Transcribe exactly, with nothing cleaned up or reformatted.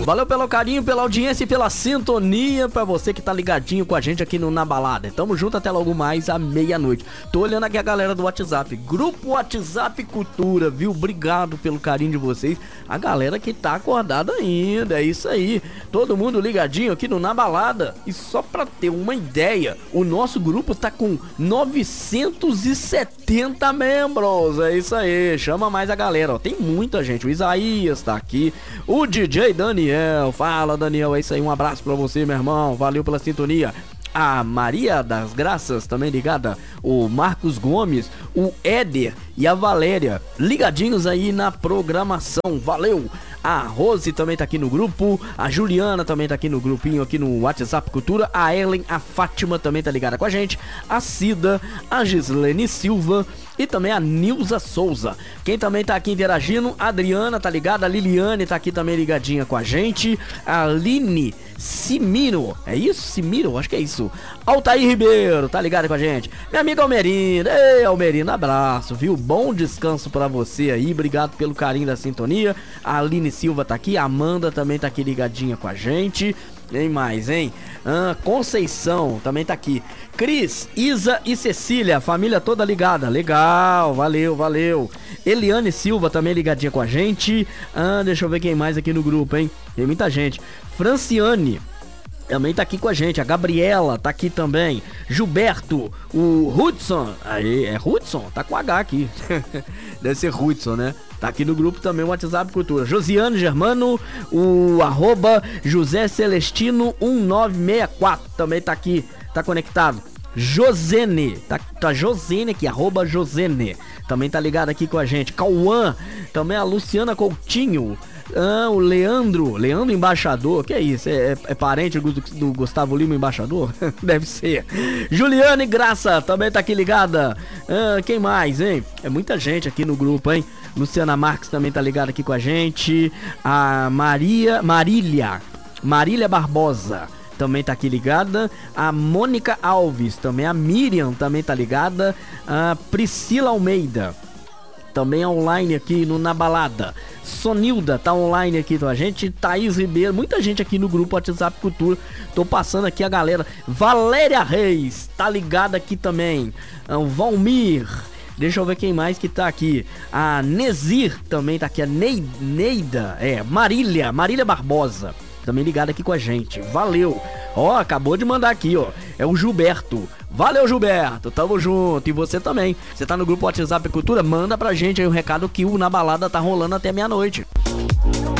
Valeu pelo carinho, pela audiência e pela sintonia pra você que tá ligadinho com a gente aqui no Na Balada. Tamo junto até logo mais à meia-noite. Tô olhando aqui a galera do WhatsApp, Grupo WhatsApp Cultura, viu? Obrigado pelo carinho de vocês. A galera que tá acordada ainda, é isso aí. Todo mundo ligadinho aqui no Na Balada. E só pra ter uma ideia, o nosso grupo tá com novecentos e setenta membros. É isso aí, chama mais a galera, ó. Tem muita gente, o Isaías tá aqui, o D J Daniel. Fala, Daniel, é isso aí, um abraço pra você, meu irmão, valeu pela sintonia. A Maria das Graças também ligada, o Marcos Gomes, o Éder e a Valéria ligadinhos aí na programação, valeu. A Rose também tá aqui no grupo, a Juliana também tá aqui no grupinho, aqui no WhatsApp Cultura, a Ellen, a Fátima também tá ligada com a gente, a Cida, a Gislene Silva e também a Nilza Souza. Quem também tá aqui interagindo, a Adriana tá ligada, a Liliane tá aqui também ligadinha com a gente, a Aline Simiro, é isso? Simiro? Acho que é isso. Altair Ribeiro, tá ligado com a gente. Minha amiga Almerina, ei Almerina, abraço, viu? Bom descanso pra você aí, obrigado pelo carinho da sintonia. A Aline Silva tá aqui, a Amanda também tá aqui ligadinha com a gente. Tem mais, hein? Ah, Conceição também tá aqui. Cris, Isa e Cecília, família toda ligada. Legal, valeu, valeu. Eliane Silva também ligadinha com a gente. Ah, deixa eu ver quem mais aqui no grupo, hein? Tem muita gente. Franciane também tá aqui com a gente, a Gabriela tá aqui também, Gilberto, o Hudson, aí, é Hudson? Tá com H aqui, deve ser Hudson, né? Tá aqui no grupo também o WhatsApp Cultura. Josiane Germano, o arroba José Celestino um nove seis quatro também tá aqui, tá conectado. Josene, tá, tá Josene aqui, arroba Josene, também tá ligado aqui com a gente. Cauã, também a Luciana Coutinho. Ah, o Leandro, Leandro Embaixador, que é isso? É, é, é parente do, do Gustavo Lima Embaixador? Deve ser. Juliane Graça também tá aqui ligada. Ah, quem mais, hein? É muita gente aqui no grupo, hein? Luciana Marques também tá ligada aqui com a gente. A Maria, Marília, Marília Barbosa também tá aqui ligada. A Mônica Alves, também a Miriam também tá ligada. A Priscila Almeida também online aqui no Na Balada. Sonilda tá online aqui com a gente. Thaís Ribeiro, muita gente aqui no grupo WhatsApp Cultura. Tô passando aqui a galera. Valéria Reis tá ligada aqui também. O Valmir. Deixa eu ver quem mais que tá aqui. A Nezir também tá aqui. A Neida. É, Marília. Marília Barbosa. Também ligada aqui com a gente. Valeu. Ó, acabou de mandar aqui, ó. É o Gilberto. Valeu, Gilberto, tamo junto. E você também, você tá no grupo WhatsApp Cultura, manda pra gente aí o recado que o Na Balada tá rolando até meia-noite.